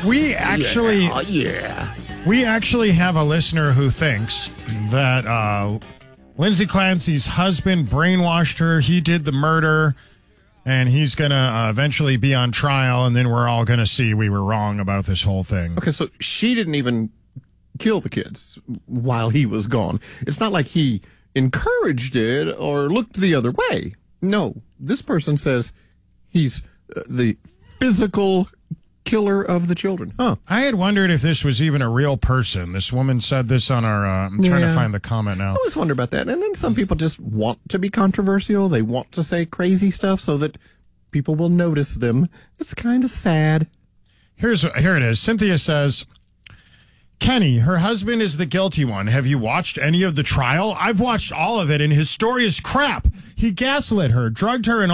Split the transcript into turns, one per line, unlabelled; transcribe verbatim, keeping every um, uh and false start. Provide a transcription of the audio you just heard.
we actually,
yeah, yeah.
we actually have a listener who thinks that uh, Lindsay Clancy's husband brainwashed her. He did the murder, and he's going to uh, eventually be on trial, and then we're all going to see we were wrong about this whole thing.
Okay, so she didn't even kill the kids while he was gone. It's not like he encouraged it or looked the other way. No, this person says he's uh, the physical killer of the children. Huh.
I had wondered if this was even a real person. This woman said this on our, uh, I'm trying
Yeah.
to find the comment now.
I always wonder about that. And then some people just want to be controversial. They want to say crazy stuff so that people will notice them. It's kind of sad.
Here's Here it is. Cynthia says, Kenny, her husband is the guilty one. Have you watched any of the trial? I've watched all of it, and his story is crap. He gaslit her, drugged her, and